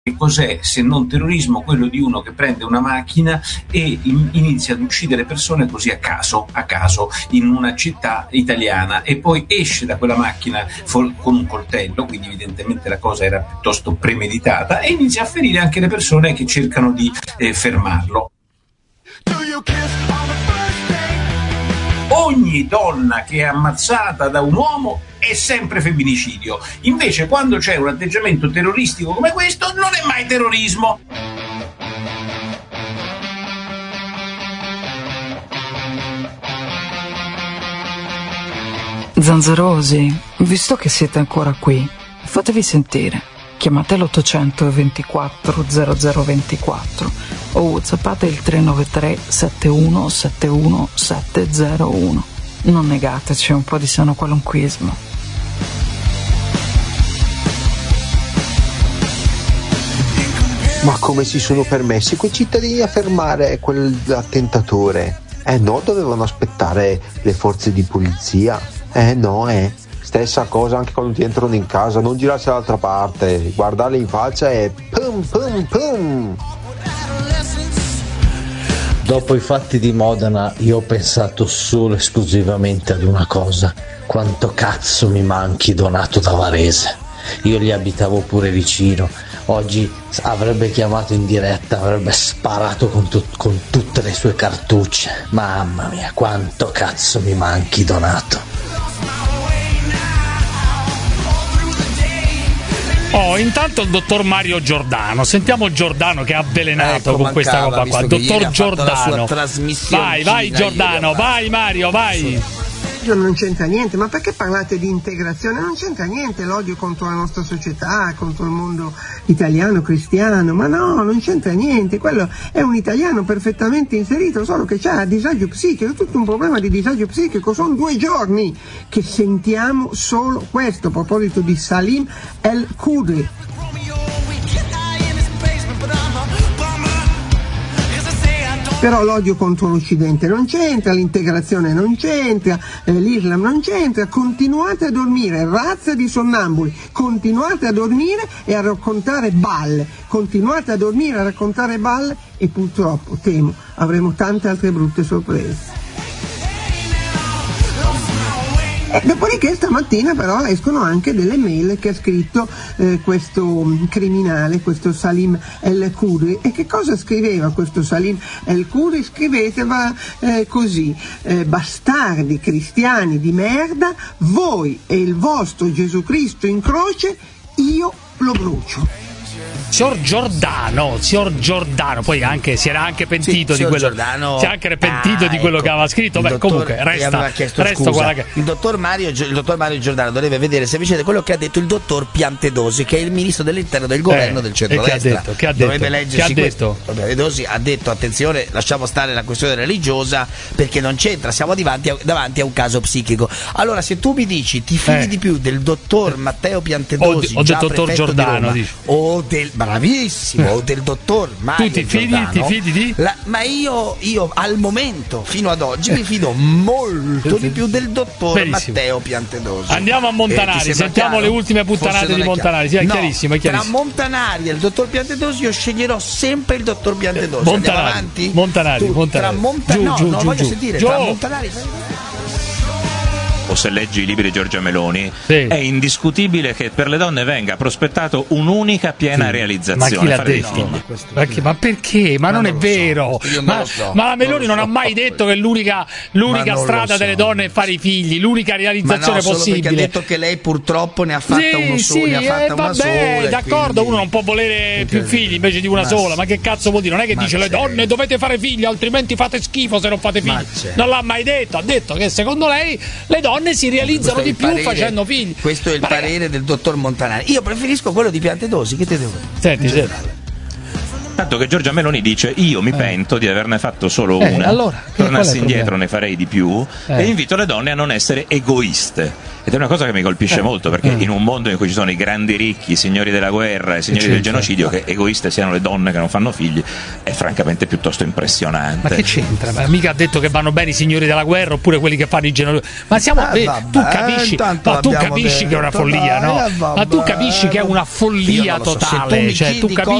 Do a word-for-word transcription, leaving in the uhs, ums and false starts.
Che cos'è se non terrorismo? Quello di uno che prende una macchina e in, inizia ad uccidere persone così a caso, a caso, in una città italiana, e poi esce da quella macchina for- con un coltello, quindi evidentemente la cosa era piuttosto premeditata, e inizia a ferire anche le persone che cercano di eh, fermarlo. Ogni donna che è ammazzata da un uomo è sempre femminicidio. Invece quando c'è un atteggiamento terroristico come questo non è mai terrorismo. Zanzarosi, visto che siete ancora qui, fatevi sentire. Chiamate l'ottocento ventiquattro zero zero ventiquattro o whatsappate il tre nove tre sette uno sette uno sette zero uno. Non negateci un po' di sano qualunquismo. Ma come si sono permessi quei cittadini a fermare quell'attentatore? Eh no, dovevano aspettare le forze di polizia. Eh no, eh. Stessa cosa anche quando ti entrano in casa, non girarsi dall'altra parte, guardarli in faccia e pum pum pum. Dopo i fatti di Modena io ho pensato solo esclusivamente ad una cosa: quanto cazzo mi manchi Donato da Varese. Io gli abitavo pure vicino, oggi avrebbe chiamato in diretta, avrebbe sparato con, tu- con tutte le sue cartucce. Mamma mia, quanto cazzo mi manchi Donato. Oh, intanto il dottor Mario Giordano, sentiamo Giordano che ha avvelenato ecco, con questa mancava, roba qua. Dottor Giordano, vai, vai Giordano, vai Mario, vai. Non c'entra niente, ma perché parlate di integrazione? Non c'entra niente l'odio contro la nostra società, contro il mondo italiano, cristiano, ma no, non c'entra niente, quello è un italiano perfettamente inserito, solo che c'ha disagio psichico, è tutto un problema di disagio psichico, sono due giorni che sentiamo solo questo, a proposito di Salim El-Khudri. Però l'odio contro l'Occidente non c'entra, l'integrazione non c'entra, eh, l'Islam non c'entra, continuate a dormire, razza di sonnambuli, continuate a dormire e a raccontare balle, continuate a dormire e a raccontare balle e purtroppo, temo, avremo tante altre brutte sorprese. E dopodiché stamattina però escono anche delle mail che ha scritto eh, questo criminale, questo Salim El-Khudri. E che cosa scriveva questo Salim El-Khudri? Scriveva eh, così: eh, bastardi cristiani di merda, voi e il vostro Gesù Cristo in croce, io lo brucio. Signor Giordano, signor Giordano, poi anche si era anche pentito sì, di quello. Giordano, si è anche pentito ah, di quello ecco, che aveva scritto. Beh, comunque resta, resta guarda che... il dottor Mario il dottor Mario Giordano dovrebbe vedere semplicemente quello che ha detto il dottor Piantedosi, che è il ministro dell'interno del governo eh, del centrodestra. Che ha detto? Che ha detto? Dovrebbe leggersi che ha detto? Piantedosi ha detto: attenzione, lasciamo stare la questione religiosa perché non c'entra, siamo davanti a, davanti a un caso psichico. Allora, se tu mi dici ti fidi eh. di più del dottor Matteo Piantedosi, o, o del dottor Giordano, di Roma, o del bravissimo o del dottor Mario tu ti fidi, Giordano, ti fidi di? La, ma io, io al momento fino ad oggi mi fido molto di più del dottor Benissimo. Matteo Piantedosi. Andiamo a Montanari, eh, sentiamo chiaro? Le ultime puttanate di Montanari. Sì, è no, chiarissimo, è chiarissimo. Tra Montanari e il dottor Piantedosi io sceglierò sempre il dottor Piantedosi. Montanari, andiamo avanti? Montanari, tu, Montanari. Tra Monta- giù, no, giù, no, giù, voglio giù. sentire giù. tra Montanari. O se leggi i libri di Giorgia Meloni, sì. È indiscutibile che per le donne venga prospettato un'unica piena sì. realizzazione. Ma chi l'ha detto? No, ma, che, ma perché? Ma, ma non, non è vero. So. Ma, so. ma la Meloni non, non ha mai so. detto che l'unica, l'unica strada so. delle donne è fare i figli, l'unica realizzazione ma no, possibile. Solo perché ha detto che lei purtroppo ne ha fatta sì, uno solo, sì, ne ha fatta eh, una vabbè, sola. d'accordo, quindi... uno non può volere più figli invece di una ma sola. Ma che cazzo vuol dire? Non è che dice le donne dovete fare figli, altrimenti fate schifo se non fate figli. Non l'ha mai detto, ha detto che secondo lei le donne si realizzano di più parere, facendo figli. Questo è il ma parere ragazzi. del dottor Montanari. Io preferisco quello di Piantedosi, che te devo dire? Senti, senti. Tanto che Giorgia Meloni dice: io mi Eh. pento di averne fatto solo Eh, una, allora, che- tornassi qual è il indietro problema? ne farei di più, Eh. e invito le donne a non essere egoiste. Ed è una cosa che mi colpisce Eh. molto, perché Eh. in un mondo in cui ci sono i grandi ricchi, i signori della guerra, i signori c'entra? del genocidio, che egoiste siano le donne che non fanno figli, è francamente piuttosto impressionante. Ma che c'entra? Ma mica ha detto che vanno bene i signori della guerra oppure quelli che fanno i genocidio. Ma siamo. Eh, eh, vabbè, tu capisci, intanto ma tu l'abbiamo capisci che è una detto, follia, dai, no? eh, vabbè. Ma tu capisci che è una Io follia non lo so, se tu totale. mi Cioè, tu chiedi capisci